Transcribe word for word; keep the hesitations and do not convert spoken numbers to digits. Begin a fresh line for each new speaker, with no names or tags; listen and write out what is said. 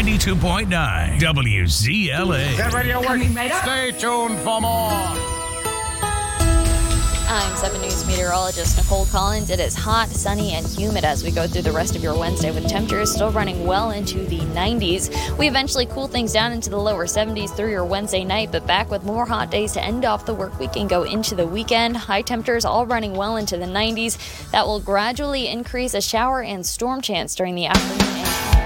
ninety-two point nine W Z L A.
Is that radio working? Stay tuned for more.
I'm seven News meteorologist Nicole Collins. It is hot, sunny, and humid as we go through the rest of your Wednesday, with temperatures still running well into the nineties. We eventually cool things down into the lower seventies through your Wednesday night, but back with more hot days to end off the work week and go into the weekend. High temperatures all running well into the nineties. That will gradually increase a shower and storm chance during the afternoon and